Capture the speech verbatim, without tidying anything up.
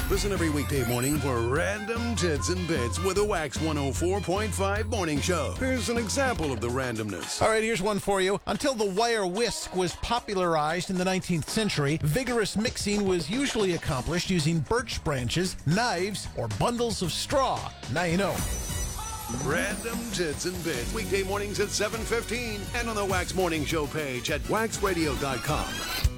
Listen every weekday morning for Random Tits and Bits with the Wax one oh four point five Morning Show. Here's an example of the randomness. All right, here's one for you. Until the wire whisk was popularized in the nineteenth century, vigorous mixing was usually accomplished using birch branches, knives, or bundles of straw. Now you know. Random Tits and Bits, weekday mornings at seven fifteen and on the Wax Morning Show page at wax radio dot com.